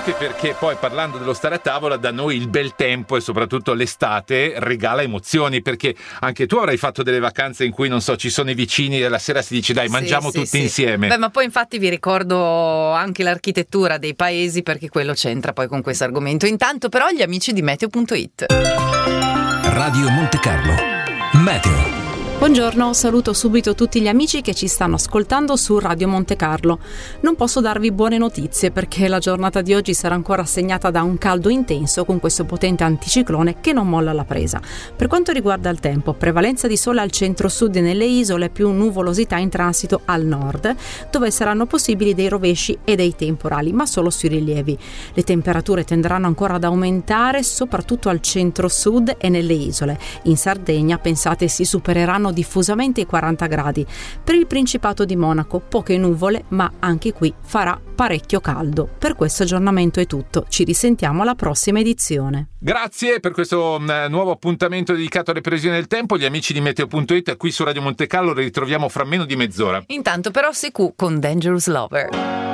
anche perché poi, parlando dello stare a tavola, da noi il bel tempo e soprattutto l'estate regala emozioni, perché anche tu avrai fatto delle vacanze in cui, non so, ci sono i vicini e la sera si dice dai, mangiamo tutti insieme. Beh, ma poi infatti vi ricordo anche l'architettura dei paesi, perché quello c'entra poi con questo argomento. Intanto però gli amici di Meteo.it. Radio Monte Carlo Meteo. Buongiorno, saluto subito tutti gli amici che ci stanno ascoltando su Radio Monte Carlo. Non posso darvi buone notizie perché la giornata di oggi sarà ancora segnata da un caldo intenso con questo potente anticiclone che non molla la presa. Per quanto riguarda il tempo, prevalenza di sole al centro-sud e nelle isole, più nuvolosità in transito al nord, dove saranno possibili dei rovesci e dei temporali, ma solo sui rilievi. Le temperature tenderanno ancora ad aumentare, soprattutto al centro-sud e nelle isole. In Sardegna, pensate, si supereranno diffusamente i 40 gradi. Per il Principato di Monaco poche nuvole, ma anche qui farà parecchio caldo. Per questo aggiornamento è tutto. Ci risentiamo alla prossima edizione. Grazie per questo nuovo appuntamento dedicato alle previsioni del tempo. Gli amici di Meteo.it qui su Radio Monte Carlo li ritroviamo fra meno di mezz'ora. Intanto però Sekou con Dangerous Lover.